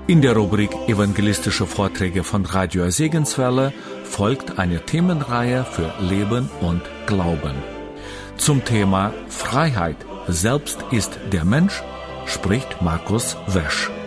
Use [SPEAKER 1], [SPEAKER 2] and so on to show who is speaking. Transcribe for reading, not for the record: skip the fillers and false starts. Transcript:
[SPEAKER 1] In der Rubrik Evangelistische Vorträge von Radio Segenswelle folgt eine Themenreihe für Leben und Glauben. Zum Thema Freiheit, selbst ist der Mensch, spricht Markus Wesch.